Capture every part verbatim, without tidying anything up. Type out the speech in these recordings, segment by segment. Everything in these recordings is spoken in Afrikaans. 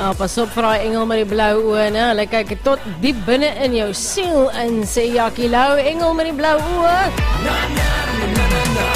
Nou, pas op vir daai engel met die blou oë, né? Hulle kyk tot diep binne in jou siel in, sê Jackie Lou, engel met die blou oë. Na, na, na, na, na.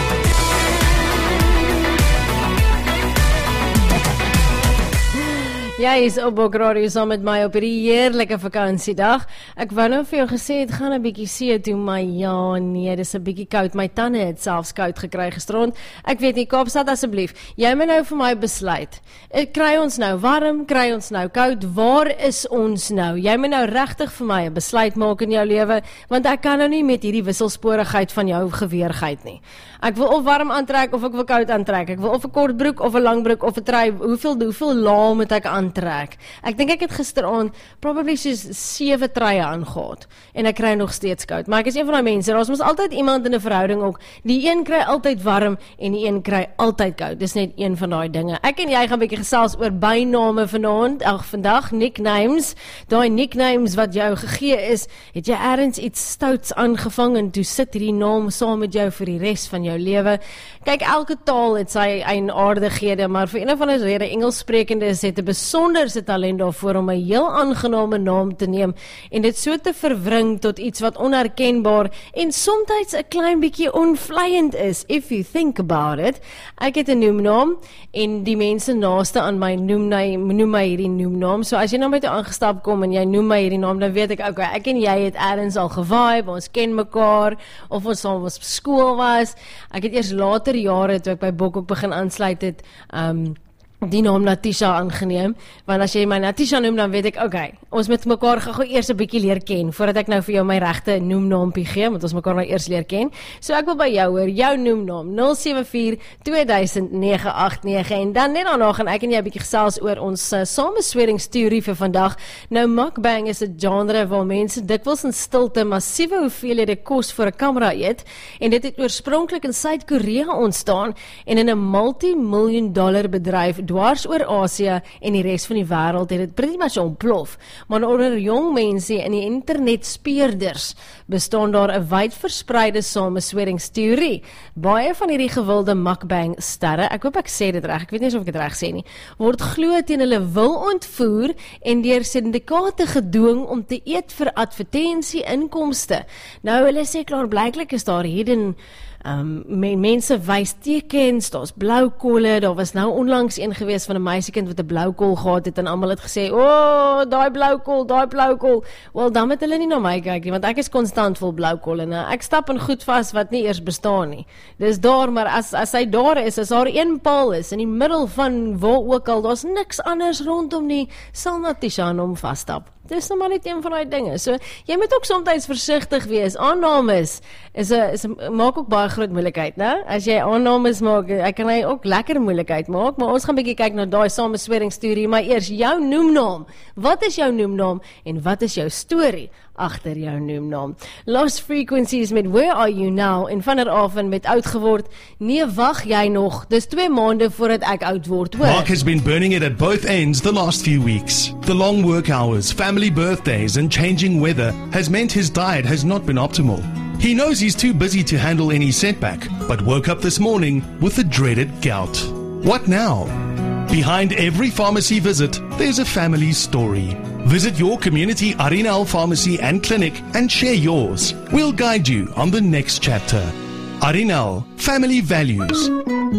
Jy is op Bokradio saam met my op hierdie heerlike vakansiedag. Ek wou nou vir jou gesê het gaan 'n bietjie see toe, maar ja, nee, dis 'n bietjie koud. My tande het selfs koud gekry gisterond. Ek weet nie, Kaapstad asseblief. Jy moet nou vir my besluit. Ek kry ons nou warm, kry ons nou koud? Waar is ons nou? Jy moet nou regtig vir my 'n besluit maak in jou lewe, want ek kan nou nie met hierdie wisselsporigheid van jou geweergheid nie. Ek wil of warm aantrek of ek wil koud aantrek. Ek wil of 'n kort broek of 'n lang broek of 'n trui. Hoeveel hoeveel lae moet ek aan trek. Ek dink ek het gisteraand probably soos sewe truie aangehad en ek kry nog steeds koud. Maar ek is een van daai mense, daar is mos altyd iemand in 'n verhouding ook. Die een kry altyd warm en die een kry altyd koud. Dis net een van daai dinge. Ek en jy gaan 'n bietjie gesels oor byname vanaand, ag vandag, nicknames. Daai nicknames wat jou gegee is, het jy ergens iets stouts aangevang en toe sit hierdie naam saam met jou vir die res van jou lewe. Kyk, elke taal het sy eienaardighede, maar vir een of ander rede Engelssprekende het 'n besonderse talent daarvoor om 'n heel aangename naam te neem en dit so te verwring tot iets wat onherkenbaar en soms 'n klein bietjie onvleiend is, if you think about it. Ek het 'n noemnaam en die mense naaste aan my noem my, noem my hierdie noemnaam. So as jy nou met jou aangestap kom en jy noem my hierdie naam, dan weet ek, okay, ek en jy het ergens al gevibe, ons ken mekaar, of ons saam op skool was. Ek het eers later jare toe ek by Bok ook begin aansluit het, um, die naam Natisha aangeneem, want as jy my Natisha noem, dan weet ek, okay, ons moet mekaar gou eers 'n bietjie leer ken, voordat ek nou vir jou my regte noemnaampie gee, want ons mekaar nou eers leer ken. So ek wil by jou hoor, jou noemnaam, nul sewe vier twee duisend nege agt nege, en dan net daarna gaan ek en jy 'n bietjie gesels oor ons uh, samesweringsteorie vir vandag. Nou, mukbang is 'n genre waar mense dikwels in stilte massiewe hoeveelhede kos vir 'n kamera eet, en dit het oorspronklik in Suid-Korea ontstaan, en in 'n multi-miljoen dollar bedryf dwars oor Asië en die res van die wêreld het dit pretty much ontplof. Maar onder jong mense en die internetspeurders bestaan daar 'n wyd verspreide samesweringsteorie. Baie van hierdie gewilde mukbang sterre, ek hoop ek sê dit reg, ek weet nie of ek dit reg sê nie, word glo teen hulle wil ontvoer en deur syndikaate gedwing om te eet vir advertensie inkomste. Nou hulle sê klaar blyklik is daar hidden Um, mense wys tekens, daar's bloukolle, daar was nou onlangs een gewees van 'n meisiekind wat 'n bloukol gehad het en almal het gesê, o, oh, daai bloukol, daai bloukol. Wel, dan moet hulle nie na my kyk nie, want ek is konstant vol bloukolle, nou. Ek stap in goed vas wat nie eers bestaan nie. Dis daar, maar as, as hy daar is, as daar een paal is, in die middel van waar ook al, daar's niks anders rondom nie, sal Natisha aan hom vasstap. Dis nou maar net een van die dinge. So, jy moet ook soms versigtig wees. Aannames is 'n is 'n maak ook baie groot moeilikheid, né? As jy aannames maak, ek kan hy ook lekker moeilikheid maak, maar ons gaan 'n bietjie kyk na daai samesweringsteorie, maar eers jou noemnaam. Wat is jou noemnaam en wat is jou storie agter jou noemnaam? Lost Frequencies met Where Are You Now en van der Aven met Oud Geword. Nee, wag jy nog. Dis twee maande voordat ek oud word, hoor. Mark has been burning it at both ends the last few weeks. The long work hours, family birthdays and changing weather has meant his diet has not been optimal. He knows he's too busy to handle any setback, but woke up this morning with the dreaded gout. What now? Behind every pharmacy visit, there's a family story. Visit your community Arinal pharmacy and clinic and share yours. We'll guide you on the next chapter. Arinal, family values.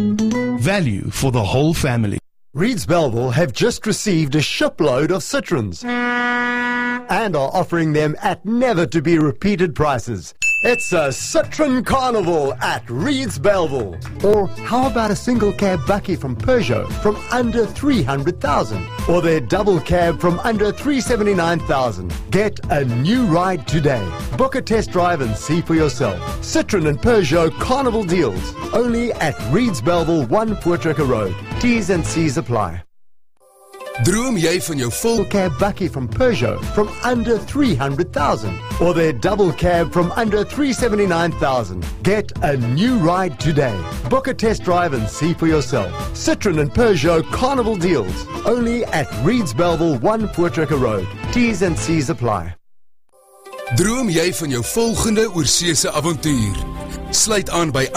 Value for the whole family. Reeds Belleville have just received a shipload of citrons and are offering them at never-to-be-repeated prices. It's a Citron Carnival at Reeds Belleville. Or how about a single cab Bucky from Peugeot from under three hundred thousand? Or their double cab from under three hundred seventy-nine thousand? Get a new ride today. Book a test drive and see for yourself. Citron and Peugeot Carnival deals. Only at Reeds Belleville, one Voortrekker Road. T's and C's apply. Droom jy van jou vol cab Bucky from Peugeot from under three hundred thousand? Or their double cab from under three hundred seventy-nine thousand? Get a new ride today. Book a test drive and see for yourself. Citroen and Peugeot Carnival deals. Only at Reeds Belleville, one Voortrekker Road. T's and C's apply. Droom jy van jou volgende oorseese avontuur? Sluit aan by